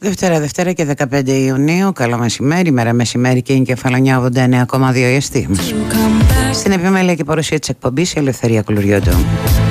Δευτέρα και 15 Ιουνίου. Καλό μεσημέρι, μέρα μεσημέρι και είναι κεφαλονιά 89,2 εστί. Στην επιμέλεια και παρουσία της εκπομπής η Ελευθερία Κουλουριώτου.